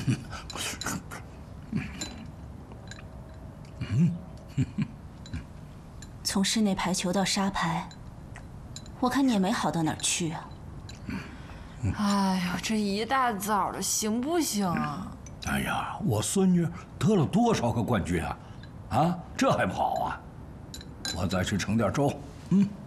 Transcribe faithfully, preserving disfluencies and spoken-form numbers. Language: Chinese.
从室内排球到沙排，我看你也没好到哪儿去啊。 哎呦，这一大早的行不行啊？ 哎呀，我孙女得了多少个冠军啊！啊，这还不好啊？我再去盛点粥。嗯。